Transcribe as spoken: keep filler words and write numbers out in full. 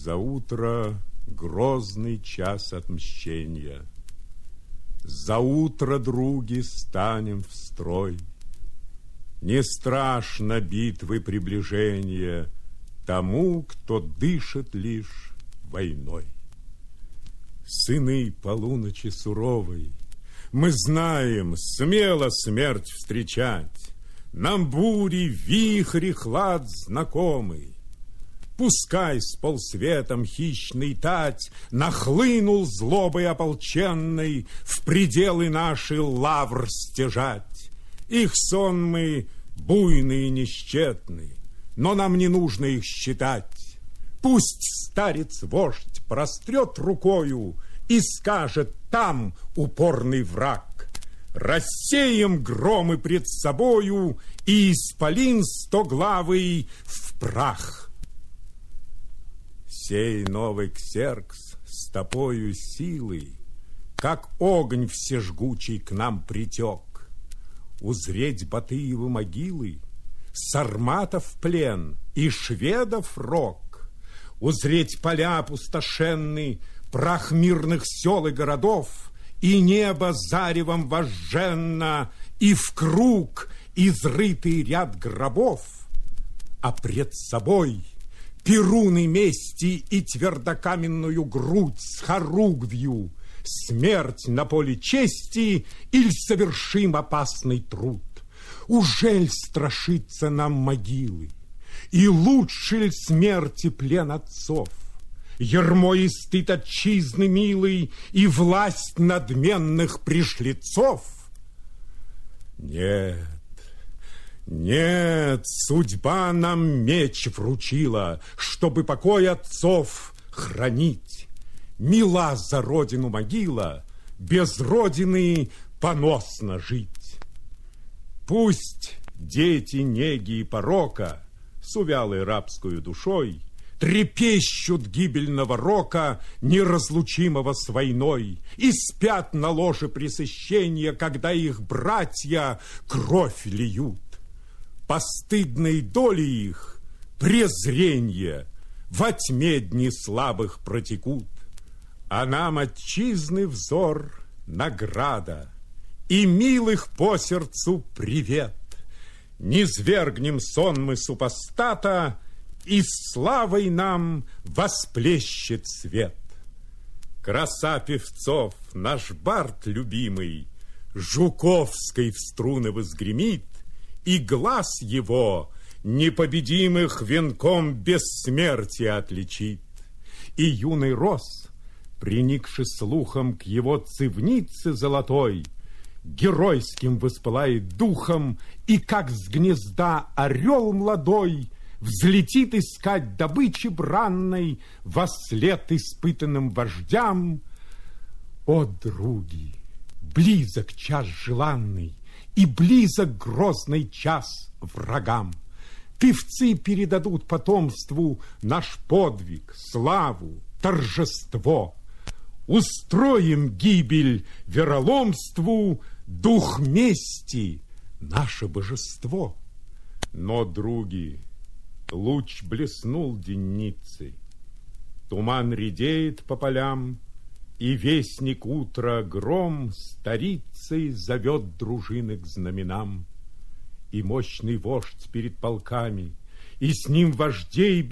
За утро грозный час отмщения. За утро, други, станем в строй. Не страшно битвы приближения тому, кто дышит лишь войной. Сыны полуночи суровой, мы знаем, смело смерть встречать. Нам бури, вихри, хлад знакомый. Пускай с полсветом хищный тать нахлынул злобой ополченной в пределы наши лавр стяжать. Их сонмы буйные и несчетны, но нам не нужно их считать. Пусть старец-вождь прострет рукою и скажет: там упорный враг. Рассеем громы пред собою, и исполин стоглавый в прах. Сей новый Ксеркс с тобою силой, как огонь всежгучий, к нам притек. Узреть Батыевы могилы, сарматов плен и шведов рок, узреть поля опустошенные, прах мирных сел и городов, и небо заревом возжженно, и в круг изрытый ряд гробов, а пред собой перуны мести и твердокаменную грудь с хоругвью, смерть на поле чести или совершим опасный труд. Ужель страшится нам могилы, и лучше ль смерти плен отцов? Ярмо и стыд отчизны милый, и власть надменных пришлецов? Нет, нет, судьба нам меч вручила, чтобы покой отцов хранить. Мила за родину могила, без родины поносно жить. Пусть дети неги и порока с увялой рабскую душой трепещут гибельного рока, неразлучимого с войной, и спят на ложе пресыщения, когда их братья кровь льют. Постыдной долей их презренье во тьме дни слабых протекут, а нам отчизны взор награда и милых по сердцу привет. Низвергнем сонмы супостата, и славой нам восплещет свет. Краса певцов, наш бард любимый, Жуковской в струны возгремит, и глаз его непобедимых венком бессмертия отличит. И юный рос, приникши слухом к его цивнице золотой, геройским воспылает духом, и как с гнезда орел младой взлетит искать добычи бранной вослед испытанным вождям. О, други, близок час желанный, и близок грозный час врагам. Певцы передадут потомству наш подвиг, славу, торжество. Устроим гибель вероломству, дух мести — наше божество. Но, други, луч блеснул денницы, туман редеет по полям, и вестник утра гром старицей зовет дружины к знаменам. И мощный вождь перед полками, и с ним вождей